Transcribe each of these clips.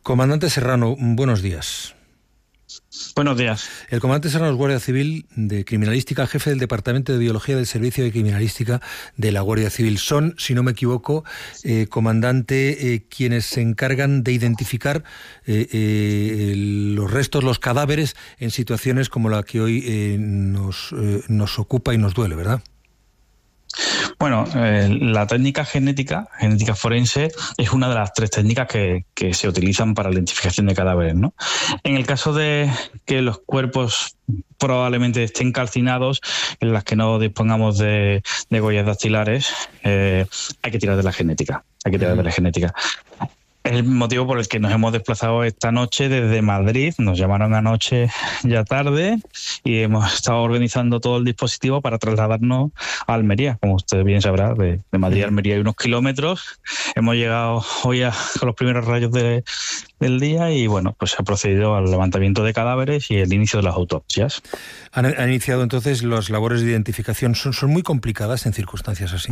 Comandante Serrano, buenos días. Buenos días. El comandante Serrano es guardia civil de criminalística, jefe del Departamento de Biología del Servicio de Criminalística de la Guardia Civil. Son, si no me equivoco, comandante, quienes se encargan de identificar los restos, los cadáveres en situaciones como la que hoy nos ocupa y nos duele, ¿verdad? Bueno, la técnica genética forense, es una de las 3 técnicas que se utilizan para la identificación de cadáveres, ¿no? En el caso de que los cuerpos probablemente estén calcinados, en las que no dispongamos de huellas dactilares, hay que tirar de la genética. Es el motivo por el que nos hemos desplazado esta noche desde Madrid. Nos llamaron anoche ya tarde y hemos estado organizando todo el dispositivo para trasladarnos a Almería. Como usted bien sabrá, de Madrid a Almería hay unos kilómetros. Hemos llegado hoy con los primeros rayos del día y bueno, pues se ha procedido al levantamiento de cadáveres y el inicio de las autopsias. ¿Han iniciado entonces las labores de identificación? ¿Son muy complicadas en circunstancias así?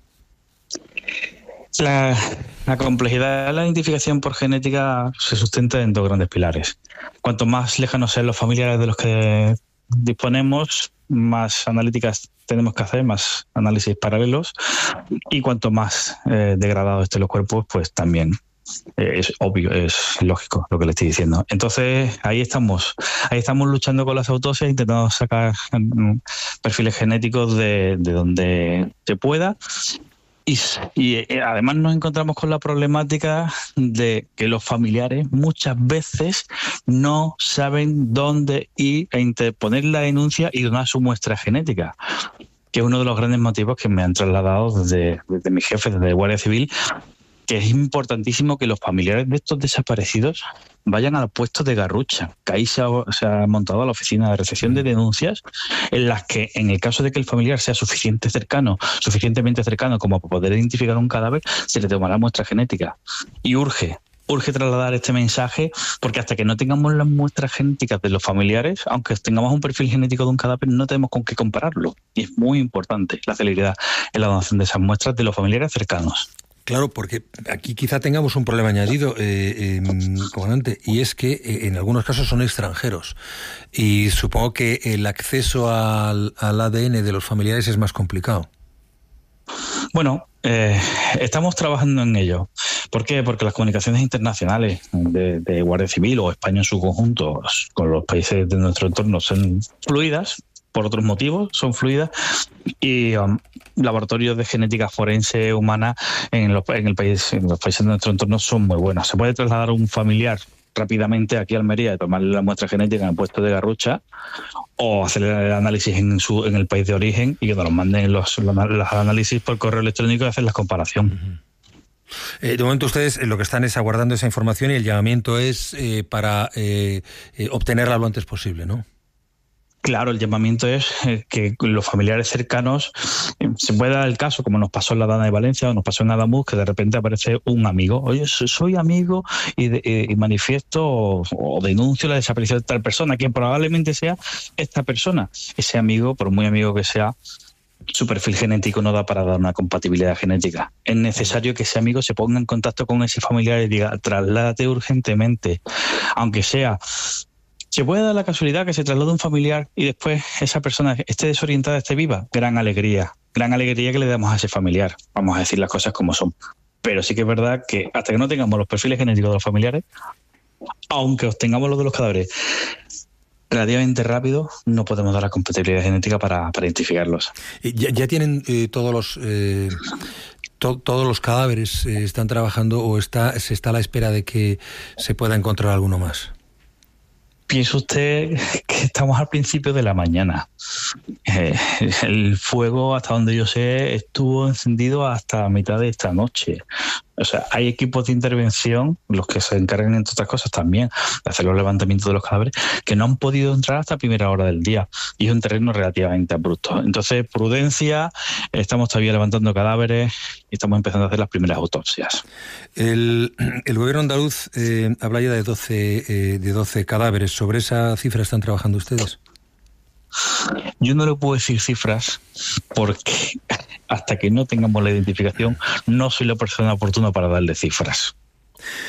La complejidad de la identificación por genética se sustenta en 2 grandes pilares. Cuanto más lejanos sean los familiares de los que disponemos, más analíticas tenemos que hacer, más análisis paralelos, y cuanto más degradados estén los cuerpos, pues también es obvio, es lógico lo que le estoy diciendo. Entonces ahí estamos luchando con las autopsias, intentando sacar perfiles genéticos de donde se pueda. Y además nos encontramos con la problemática de que los familiares muchas veces no saben dónde ir a interponer la denuncia y donar su muestra genética, que es uno de los grandes motivos que me han trasladado desde mi jefe, desde Guardia Civil, que es importantísimo que los familiares de estos desaparecidos vayan al puesto de Garrucha, que ahí se ha montado la oficina de recepción de denuncias, en las que, en el caso de que el familiar sea suficientemente cercano como para poder identificar un cadáver, se le tomará muestra genética. Y urge trasladar este mensaje, porque hasta que no tengamos las muestras genéticas de los familiares, aunque tengamos un perfil genético de un cadáver, no tenemos con qué compararlo. Y es muy importante la celeridad en la donación de esas muestras de los familiares cercanos. Claro, porque aquí quizá tengamos un problema añadido, comandante, y es que en algunos casos son extranjeros y supongo que el acceso al ADN de los familiares es más complicado. Bueno, estamos trabajando en ello. ¿Por qué? Porque las comunicaciones internacionales de Guardia Civil o España en su conjunto con los países de nuestro entorno son fluidas. Por otros motivos son fluidas, y laboratorios de genética forense humana en los países de nuestro entorno son muy buenos. Se puede trasladar un familiar rápidamente aquí a Almería y tomarle la muestra genética en el puesto de Garrucha, o hacer el análisis en el país de origen y que nos manden los análisis por correo electrónico y hacer la comparación. De momento ustedes lo que están es aguardando esa información y el llamamiento es para obtenerla lo antes posible, ¿no? Claro, el llamamiento es que los familiares cercanos, se puede dar el caso, como nos pasó en la Dana de Valencia o nos pasó en Adamuz, que de repente aparece un amigo. Oye, soy amigo y manifiesto o denuncio la desaparición de tal persona, que probablemente sea esta persona. Ese amigo, por muy amigo que sea, su perfil genético no da para dar una compatibilidad genética. Es necesario que ese amigo se ponga en contacto con ese familiar y diga, trasládate urgentemente, aunque sea... ¿Se puede dar la casualidad que se traslade un familiar y después esa persona esté desorientada, esté viva? Gran alegría que le damos a ese familiar. Vamos a decir las cosas como son. Pero sí que es verdad que hasta que no tengamos los perfiles genéticos de los familiares, aunque obtengamos los de los cadáveres relativamente rápido, no podemos dar la compatibilidad genética para identificarlos. ¿Ya tienen todos los cadáveres están trabajando o se está a la espera de que se pueda encontrar alguno más? Piense usted que estamos al principio de la mañana. El fuego, hasta donde yo sé, estuvo encendido hasta mitad de esta noche. O sea, hay equipos de intervención, los que se encargan, entre otras cosas, también de hacer los levantamientos de los cadáveres, que no han podido entrar hasta primera hora del día. Y es un terreno relativamente abrupto. Entonces, prudencia, estamos todavía levantando cadáveres y estamos empezando a hacer las primeras autopsias. El gobierno andaluz habla ya de 12 cadáveres. ¿Sobre esa cifra están trabajando ustedes? Yo no le puedo decir cifras porque hasta que no tengamos la identificación no soy la persona oportuna para darle cifras.